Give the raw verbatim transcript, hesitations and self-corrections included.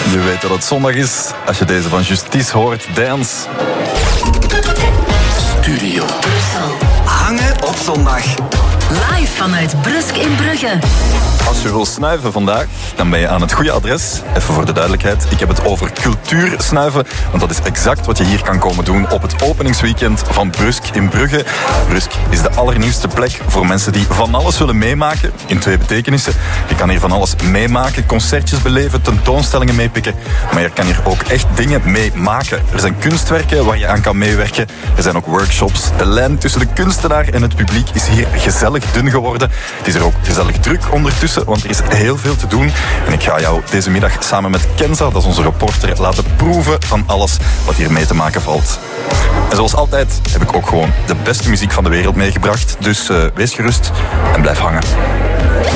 Je weet dat het zondag is als je deze van Justice hoort. Dance. Studio Brussel. Hangen op zondag. Live vanuit Brusk in Brugge. Als je wil snuiven vandaag, dan ben je aan het goede adres. Even voor de duidelijkheid, ik heb het over cultuursnuiven. Want dat is exact wat je hier kan komen doen op het openingsweekend van Brusk in Brugge. Brusk is de allernieuwste plek voor mensen die van alles willen meemaken. In twee betekenissen. Je kan hier van alles meemaken, concertjes beleven, tentoonstellingen meepikken. Maar je kan hier ook echt dingen meemaken. Er zijn kunstwerken waar je aan kan meewerken. Er zijn ook workshops. De lijn tussen de kunstenaar en het publiek is hier gezellig dun geworden. Het is er ook gezellig druk ondertussen, want er is heel veel te doen. En ik ga jou deze middag samen met Kenza, dat is onze reporter, laten proeven van alles wat hier mee te maken valt. En zoals altijd heb ik ook gewoon de beste muziek van de wereld meegebracht. Dus uh, wees gerust en blijf hangen.